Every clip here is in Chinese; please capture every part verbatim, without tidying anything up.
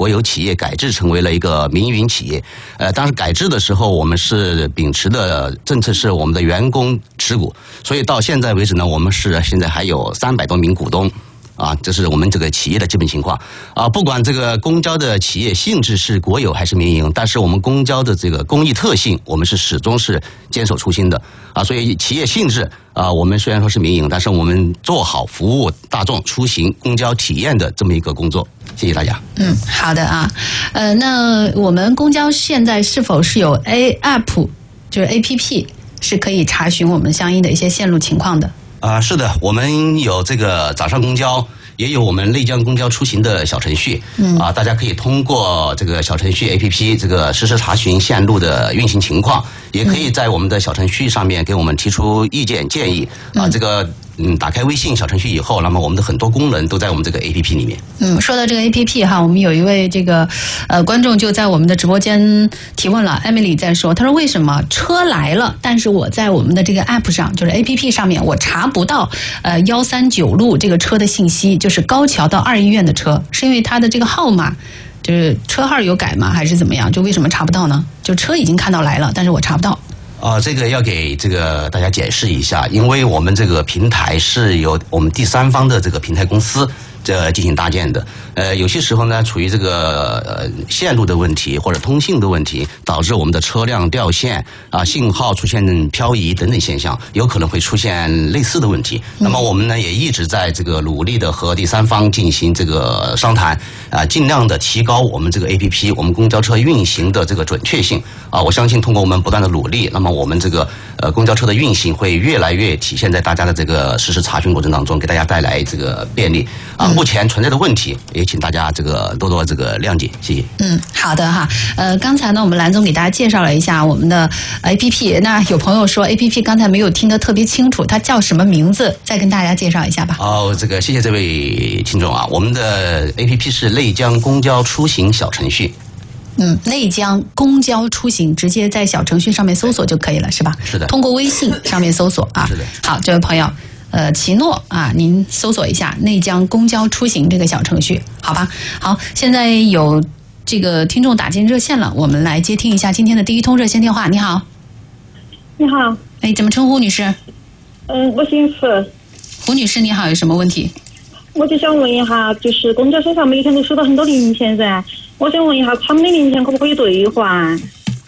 国有企业改制成为了一个民营企业。呃，当时改制的时候，我们是秉持的政策是我们的员工持股，所以到现在为止呢，我们是现在还有三百多名股东。啊，这是我们这个企业的基本情况啊。不管这个公交的企业性质是国有还是民营，但是我们公交的这个公益特性，我们是始终是坚守初心的啊。所以企业性质啊，我们虽然说是民营，但是我们做好服务大众出行公交体验的这么一个工作。谢谢大家。 嗯，好的啊。呃，那我们公交现在是否是有 A App， 就是 A P P 是可以查询我们相应的一些线路情况的？ 啊、呃，是的，我们有这个早上公交，也有我们内江公交出行的小程序。嗯，啊、呃，大家可以通过这个小程序 A P P 这个实时查询线路的运行情况，也可以在我们的小程序上面给我们提出意见建议。啊、呃，这个嗯，打开微信小程序以后，那么我们的很多功能都在我们这个 A P P 里面。 嗯，说到这个 A P P 哈，我们有一位这个呃观众就在我们的直播间提问了 ，Emily 在说，他说为什么车来了，但是我在我们的这个 App 上，就是 A P P 上面，我查不到呃幺三九路这个车的信息，就是高桥到二医院的车，是因为它的这个号码就是车号有改吗，还是怎么样？就为什么查不到呢？就车已经看到来了，但是我查不到。 啊、呃，这个要给这个大家解释一下，因为我们这个平台是由我们第三方的这个平台公司这进行搭建的。呃，有些时候呢，处于这个呃线路的问题或者通信的问题，导致我们的车辆掉线啊、信号出现漂移等等现象，有可能会出现类似的问题。那么我们呢也一直在这个努力的和第三方进行这个商谈啊，尽量的提高我们这个 A P P 我们公交车运行的这个准确性啊。我相信通过我们不断的努力，那么我们这个呃公交车的运行会越来越体现在大家的这个实时查询过程当中，给大家带来这个便利啊。目前存在的问题，也请大家这个多多这个谅解，谢谢。 嗯，好的哈。呃，刚才呢，我们蓝总给大家介绍了一下我们的 A P P。那有朋友说 A P P 刚才没有听得特别清楚，它叫什么名字？再跟大家介绍一下吧。 哦，这个谢谢这位听众啊，我们的 A P P 是内江公交出行小程序。 嗯，内江公交出行，直接在小程序上面搜索就可以了，是吧？ 是的。 通过微信上面搜索啊。 是的。 好，这位朋友。呃，奇诺啊，您搜索一下内江公交出行这个小程序，好吧？好，现在有这个听众打进热线了，我们来接听一下今天的第一通热线电话。你好， 你好， 哎，怎么称呼女士？ 嗯，我姓胡。 胡女士，你好，有什么问题？ 我就想问一下，就是公交车上每天都收到很多零钱噻，我想问一下，他们的零钱可不可以兑换？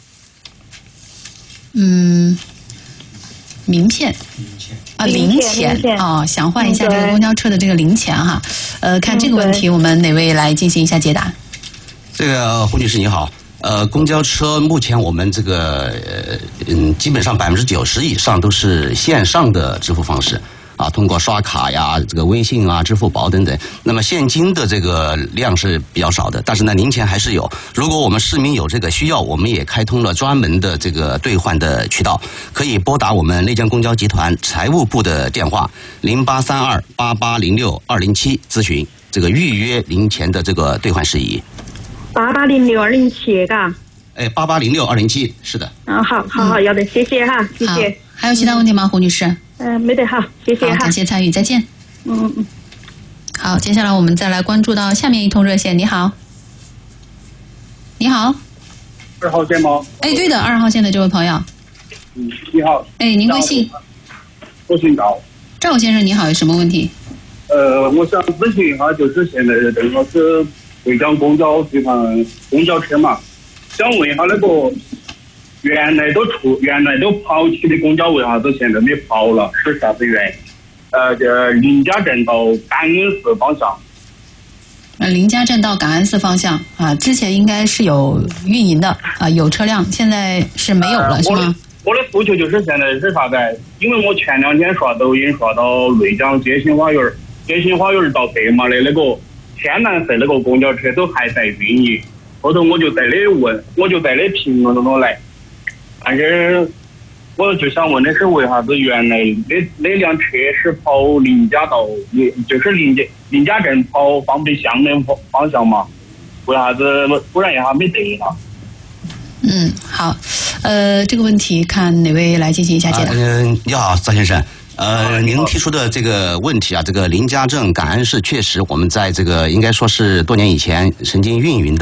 嗯，名片。啊，零钱哦，想换一下这个公交车的这个零钱哈，呃，看这个问题，我们哪位来进行一下解答？ 这个胡女士你好，呃，公交车目前我们这个呃嗯，基本上百分之九十以上都是线上的支付方式。啊，通过刷卡呀、这个微信啊、支付宝等等，那么现金的这个量是比较少的，但是呢，零钱还是有。如果我们市民有这个需要，我们也开通了专门的这个兑换的渠道，可以拨打我们内江公交集团财务部的电话零八三二八八零六二零七咨询这个预约零钱的这个兑换事宜。 八八零六二零七，嘎？ 哎，八八零六二零七，是的。 嗯，好，好好，要得，谢谢哈，谢谢。 还有其他问题吗，胡女士？ 嗯、呃，没得好，谢谢哈， 感谢参与，再见。 嗯嗯。 好，接下来我们再来关注到下面一通热线。你好，你好。 二号线吗？ 哎，对的，二号线的这位朋友。 嗯，你好。 哎，您贵姓？ 我姓赵。 赵先生，你好，有什么问题？ 呃，我想咨询一下，就是现在这个是内江公交集团公交车嘛，想问一下那个。原来都出，原来都跑起的公交为啥子现在没跑了？是啥子原因？呃，这林家镇到感恩寺方向。 呃，林家镇到感恩寺方向啊，之前应该是有运营的啊，有车辆，现在是没有了，呃、是吗？ 我的诉求就是现在是啥子？因为我前两天刷抖音刷到内江街心花园，街心花园到北马的那个天蓝色那个公交车都还在运营，后头我就在那问，我就在那评论中来。但是我就想问的是，为啥子原来那那辆车是跑林家到，就是林家林家镇跑方北乡的方向嘛？为啥子突然一下没得了？ 嗯，好，呃，这个问题看哪位来进行一下解答？ 嗯、呃，你好，赵先生。呃，您提出的这个问题啊，这个林家镇感恩寺确实我们在这个应该说是多年以前曾经运营的。